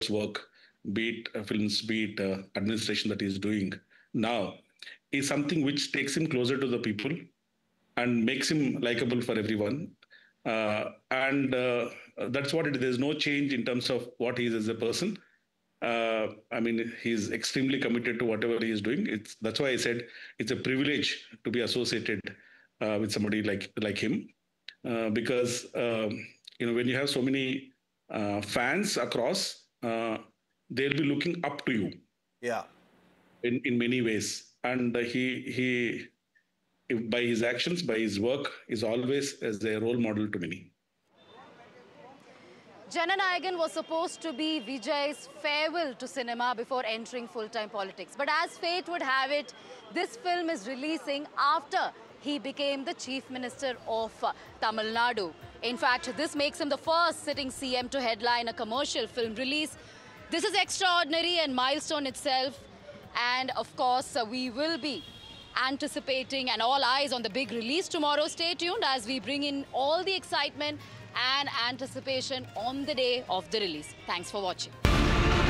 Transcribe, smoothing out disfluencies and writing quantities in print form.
work, be it films, be it administration that he's doing now, is something which takes him closer to the people and makes him likable for everyone. And that's what it is. There's no change in terms of what he is as a person. I mean, he's extremely committed to whatever he is doing. That's why I said it's a privilege to be associated with somebody like him, because when you have so many fans across, they'll be looking up to you. Yeah. In many ways, and he by his actions, by his work, is always as a role model to many. Jananayagan was supposed to be Vijay's farewell to cinema before entering full-time politics. But as fate would have it, this film is releasing after he became the Chief Minister of Tamil Nadu. In fact, this makes him the first sitting CM to headline a commercial film release. This is extraordinary and milestone itself. And of course, we will be anticipating and all eyes on the big release tomorrow. Stay tuned as we bring in all the excitement and anticipation on the day of the release. Thanks for watching.